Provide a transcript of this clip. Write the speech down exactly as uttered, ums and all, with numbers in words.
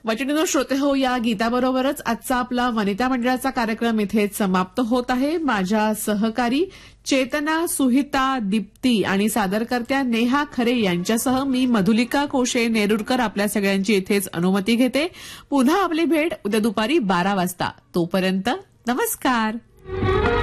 वचनिनो श्रोते हो, या गीताबरोबरच आजचा आपला वनिता मंडळाचा कार्यक्रम इथेच समाप्त होत आहे. माझ्या सहकारी चेतना, सुहिता, दीप्ती आणि सादरकर्त्या नेहा खरे यांच्यासह मी मधुलिका कोशे नेरुरकर आपल्या सगळ्यांची इथेच अनुमती घेते. पुन्हा आपली भेट उद्या दुपारी बारा वाजता. तोपर्यंत नमस्कार.